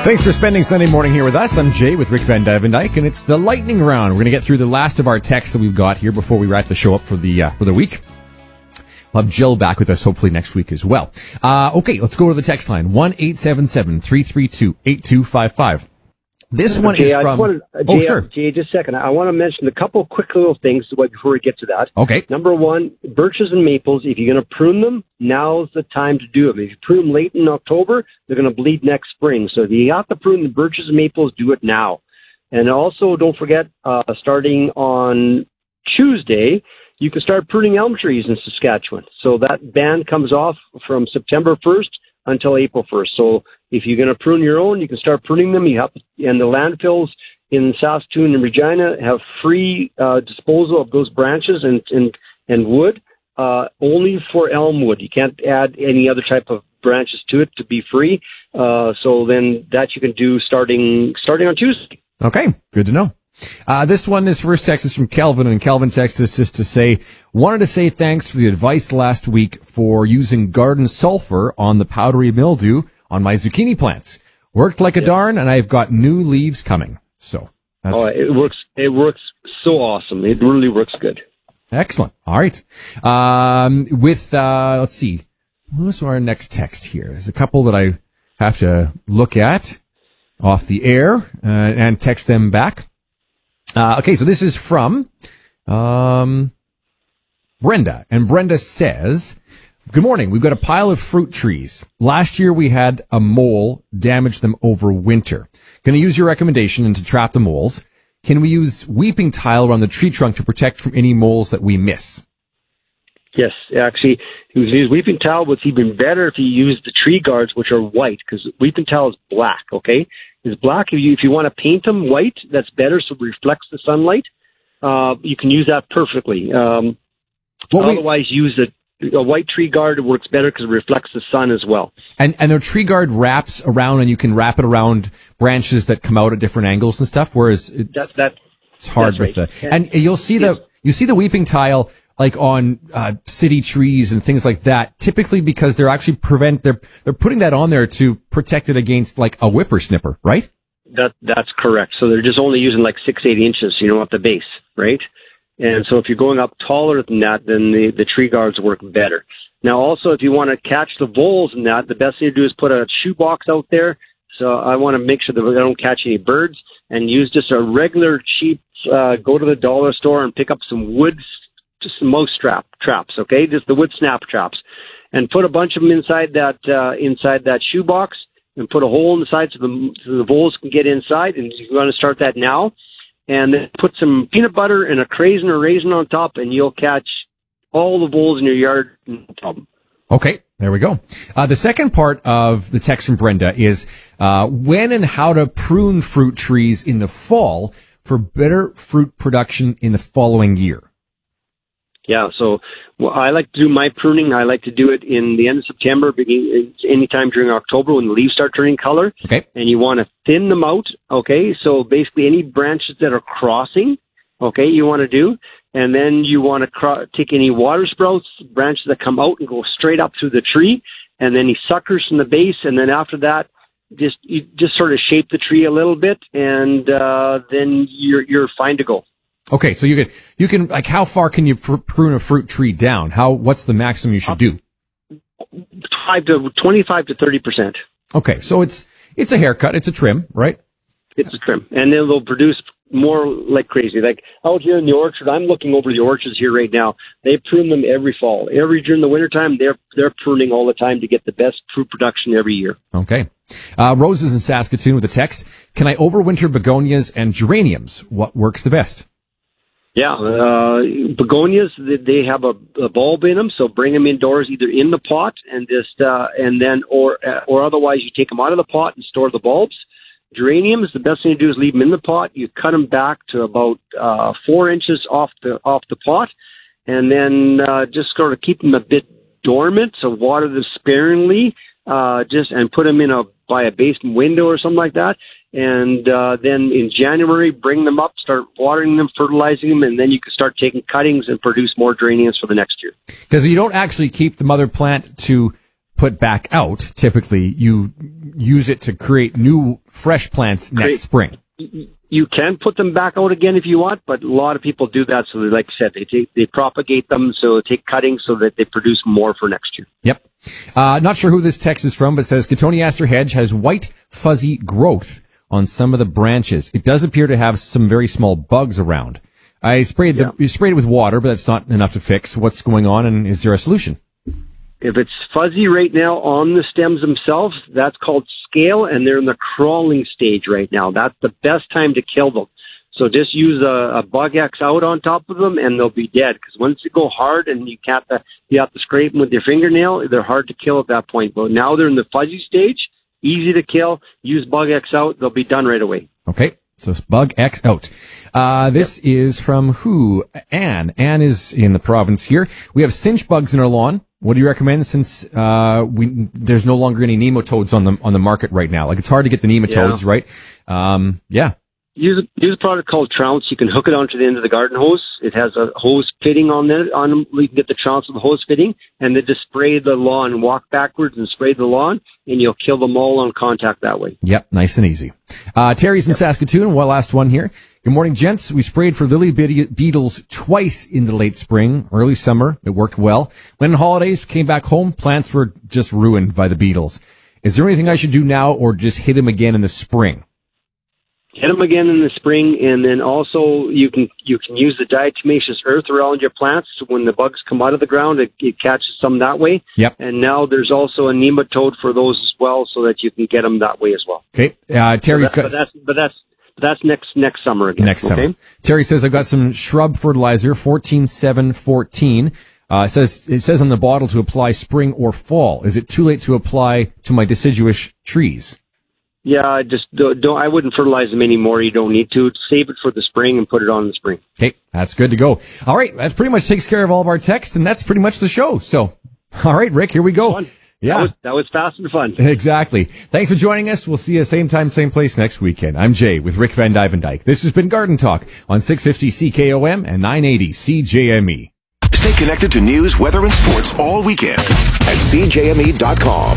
Thanks for spending Sunday morning here with us. I'm Jay with Rick Van Dyke, and it's the lightning round. We're going to get through the last of our texts that we've got here before we wrap the show up for the week. We'll have Jill back with us hopefully next week as well. Okay, let's go to the text line, 1-877-332-8255. This one is from... sure. Jay, just a second. I want to mention a couple quick little things before we get to that. Okay. Number one, birches and maples, if you're going to prune them, now's the time to do them. If you prune them late in October, they're going to bleed next spring. So if you have to prune the birches and maples, do it now. And also, don't forget, starting on Tuesday, you can start pruning elm trees in Saskatchewan. So that ban comes off from September 1st until April 1st. So if you're going to prune your own, you can start pruning them. You have to, and the landfills in Saskatoon and Regina have free disposal of those branches and wood, only for elm wood. You can't add any other type of branches to it to be free. So then that you can do starting on Tuesday. Okay, good to know. This one, this first text is from Kelvin, and Kelvin texted us just to say, wanted to say thanks for the advice last week for using garden sulfur on the powdery mildew on my zucchini plants. Worked like a darn, and I've got new leaves coming. So that's it works so awesome. It really works good. Excellent. All right. Let's see. Who's our next text here? There's a couple that I have to look at off the air and text them back. Okay, so this is from Brenda, and Brenda says, good morning. We've got a pile of fruit trees. Last year we had a mole damage them over winter. Going to use your recommendation and to trap the moles. Can we use weeping tile around the tree trunk to protect from any moles that we miss? Yes, actually, you can use weeping tile. What's even better if you use the tree guards, which are white, because weeping tile is black, okay? It's black. If you want to paint them white, that's better, so it reflects the sunlight. You can use that perfectly. Otherwise, use a white tree guard. It works better because it reflects the sun as well. And the tree guard wraps around, and you can wrap it around branches that come out at different angles and stuff, whereas it's hard with right. And you'll see the weeping tile like on city trees and things like that, typically because they're actually they're putting that on there to protect it against like a whippersnipper, right? That's correct. So they're just only using like 6-8 inches, at the base, right? And so if you're going up taller than that, then the tree guards work better. Now also, if you want to catch the voles in that, the best thing to do is put a shoebox out there. So I want to make sure that I don't catch any birds, and use just a regular cheap, go to the dollar store and pick up some wood, just some mouse traps, okay? Just the wood snap traps, and put a bunch of them inside that shoebox, and put a hole in the side so the voles can get inside. And you're going to start that now, and then put some peanut butter and a craisin or raisin on top, and you'll catch all the voles in your yard. No problem. Okay, there we go. The second part of the text from Brenda is when and how to prune fruit trees in the fall for better fruit production in the following year. Yeah, so I like to do my pruning. I like to do it in the end of September, anytime during October when the leaves start turning color. Okay. And you want to thin them out, okay? So basically any branches that are crossing, okay, you want to do. And then you want to take any water sprouts, branches that come out and go straight up through the tree, and then any suckers from the base. And then after that, you just sort of shape the tree a little bit, and then you're fine to go. Okay, so you can like, how far can you prune a fruit tree down? What's the maximum you should do? 25 to 30%. Okay, so it's a haircut, it's a trim, right? It's a trim, and then they'll produce more like crazy. Like out here in the orchard, I'm looking over the orchards here right now. They prune them every fall. During the wintertime, they're pruning all the time to get the best fruit production every year. Okay. Rose is in Saskatoon with a text. Can I overwinter begonias and geraniums? What works the best? Yeah, begonias, they have a bulb in them, so bring them indoors either in the pot or otherwise you take them out of the pot and store the bulbs. Geraniums, the best thing to do is leave them in the pot. You cut them back to about 4 inches off the pot, and then just sort of keep them a bit dormant, so water them sparingly, and put them by a basement window or something like that. And then in January, bring them up, start watering them, fertilizing them, and then you can start taking cuttings and produce more geraniums for the next year. Because you don't actually keep the mother plant to put back out. Typically, you use it to create new, fresh plants next spring. You can put them back out again if you want, but a lot of people do that. So, like I said, they propagate them, so take cuttings so that they produce more for next year. Yep. Not sure who this text is from, but says Cotoneaster hedge has white, fuzzy growth on some of the branches. It does appear to have some very small bugs around. I sprayed you sprayed it with water, but that's not enough to fix. What's going on, and is there a solution? If it's fuzzy right now on the stems themselves, that's called scale, and they're in the crawling stage right now. That's the best time to kill them. So just use a Bug X out on top of them, and they'll be dead. Because once they go hard and you have to scrape them with your fingernail, they're hard to kill at that point. But now they're in the fuzzy stage, easy to kill. Use Bug X out; they'll be done right away. Okay. So it's Bug X out. This is from who? Anne. Anne is in the province here. We have cinch bugs in our lawn. What do you recommend since there's no longer any nematodes on the market right now? Like, it's hard to get the nematodes, right? Use a product called Trounce. You can hook it onto the end of the garden hose. It has a hose fitting on them. You can get the Trounce with the hose fitting, and then just spray the lawn, walk backwards and spray the lawn, and you'll kill them all on contact that way. Yep, nice and easy. Terry's in Saskatoon. One last one here. Good morning, gents. We sprayed for lily beetles twice in the late spring, early summer. It worked well. When holidays came back home, plants were just ruined by the beetles. Is there anything I should do now, or just hit them again in the spring? Hit them again in the spring, and then also you can use the diatomaceous earth around your plants. So when the bugs come out of the ground, it catches some that way. Yep. And now there's also a nematode for those as well, so that you can get them that way as well. Okay. Terry's got. But that's next summer again. Next summer. Okay? Terry says, I've got some shrub fertilizer, 14-7-14. It says on the bottle to apply spring or fall. Is it too late to apply to my deciduous trees? Yeah, just don't. I wouldn't fertilize them anymore. You don't need to. Save it for the spring and put it on in the spring. Okay, that's good to go. All right, that pretty much takes care of all of our text, and that's pretty much the show. So, all right, Rick, here we go. Fun. Yeah. That was fast and fun. Exactly. Thanks for joining us. We'll see you same time, same place next weekend. I'm Jay with Rick Van Dyke. This has been Garden Talk on 650 CKOM and 980 CJME. Stay connected to news, weather, and sports all weekend at CJME.com.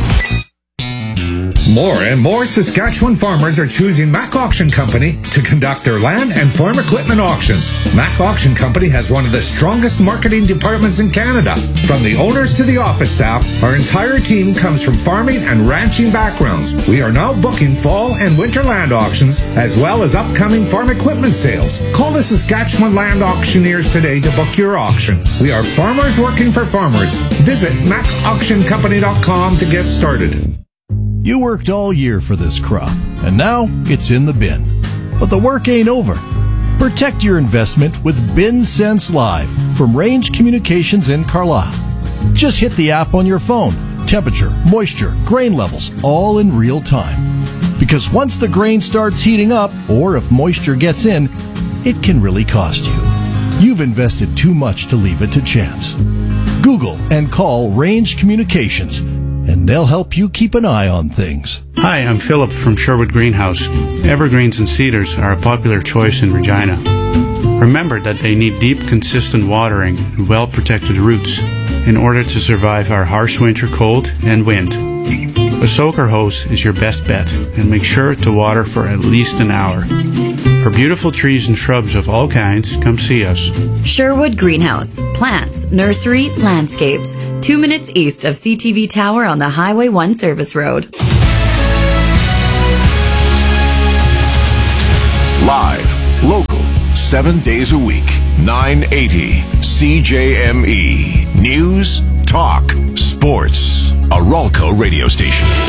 More and more Saskatchewan farmers are choosing Mac Auction Company to conduct their land and farm equipment auctions. Mac Auction Company has one of the strongest marketing departments in Canada. From the owners to the office staff, our entire team comes from farming and ranching backgrounds. We are now booking fall and winter land auctions, as well as upcoming farm equipment sales. Call the Saskatchewan Land Auctioneers today to book your auction. We are farmers working for farmers. Visit MacAuctionCompany.com to get started. You worked all year for this crop, and now it's in the bin. But the work ain't over. Protect your investment with Bin Sense Live from Range Communications in Carlisle. Just hit the app on your phone. Temperature, moisture, grain levels, all in real time. Because once the grain starts heating up, or if moisture gets in, it can really cost you. You've invested too much to leave it to chance. Google and call Range Communications, and they'll help you keep an eye on things. Hi, I'm Philip from Sherwood Greenhouse. Evergreens and cedars are a popular choice in Regina. Remember that they need deep, consistent watering and well-protected roots in order to survive our harsh winter cold and wind. A soaker hose is your best bet, and make sure to water for at least an hour. For beautiful trees and shrubs of all kinds, come see us. Sherwood Greenhouse. Plants, nursery, landscapes. 2 minutes east of CTV Tower on the Highway 1 service road. Live, local, 7 days a week, 980 CJME. News, talk, sports. A Ralco radio station.